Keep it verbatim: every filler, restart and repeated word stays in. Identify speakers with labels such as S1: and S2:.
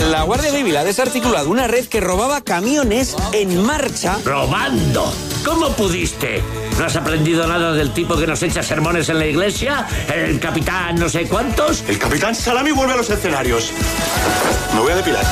S1: La Guardia Civil ha desarticulado una red que robaba camiones en marcha.
S2: ¡Robando! ¿Cómo pudiste? ¿No has aprendido nada del tipo que nos echa sermones en la iglesia? ¿El capitán no sé cuántos?
S3: El capitán Salami vuelve a los escenarios. Me voy a depilar.